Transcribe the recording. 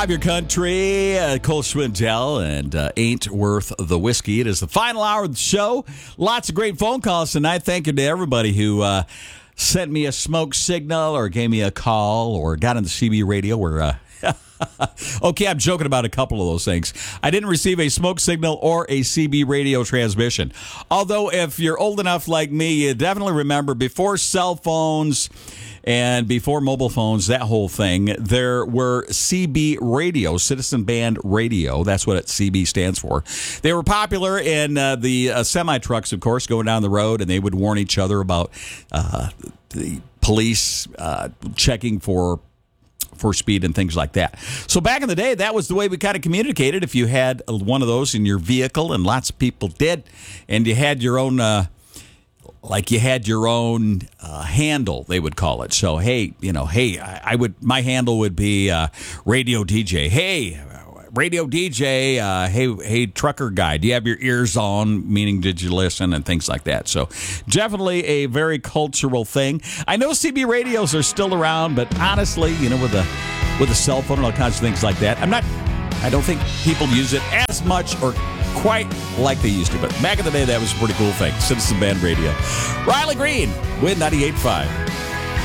95 Your Country, Cole Swindell, and Ain't Worth the Whiskey. It is the final hour of the show. Lots of great phone calls tonight. Thank you to everybody who sent me a smoke signal or gave me a call or got on the CB radio where... Okay, I'm joking about a couple of those things. I didn't receive a smoke signal or a CB radio transmission. Although, if you're old enough like me, you definitely remember before cell phones and before mobile phones, that whole thing, there were CB radio, Citizen Band Radio. That's what CB stands for. They were popular in the semi-trucks, of course, going down the road, and they would warn each other about the police checking for speed and things like that. So back in the day, that was the way we kind of communicated. If you had one of those in your vehicle, and lots of people did, and you had your own, handle, they would call it. So my handle would be Radio DJ. Hey, Radio DJ, hey, trucker guy, do you have your ears on? Meaning, did you listen? And things like that. So definitely a very cultural thing. I know CB radios are still around, but honestly, with a cell phone and all kinds of things like that, I don't think people use it as much or quite like they used to. But back in the day, that was a pretty cool thing. Citizen Band Radio. Riley Green with 98.5.